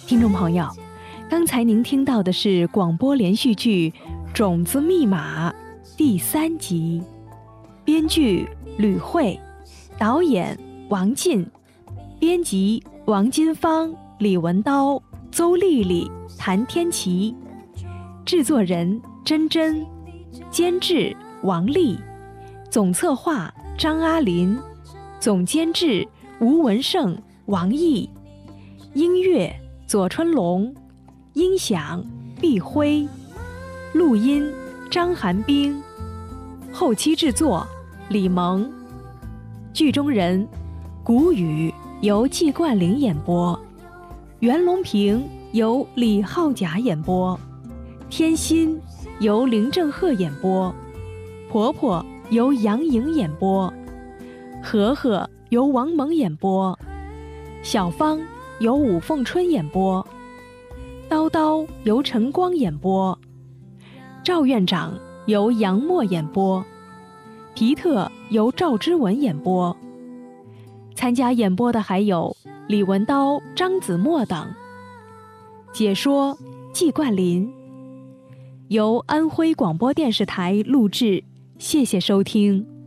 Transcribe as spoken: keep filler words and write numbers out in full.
听众朋友，刚才您听到的是广播连续剧《种子密码》第三集，编剧吕慧，导演王进，编辑王金芳、李文刀、邹丽丽、谭天琪，制作人珍珍，监制王丽，总策划张阿林，总监制吴文胜、王毅，音乐左春龙，音响毕辉，录音张寒冰，后期制作李萌，剧中人谷雨由季冠霖演播，袁隆平由李浩甲演播，天心由林正赫演播，婆婆由杨颖演播，和和由王蒙演播，小芳由武凤春演播，叨叨由陈光演播，赵院长由杨默演播，皮特由赵之文演播。参加演播的还有李文刀、张子墨等。解说季冠霖，由安徽广播电视台录制，谢谢收听。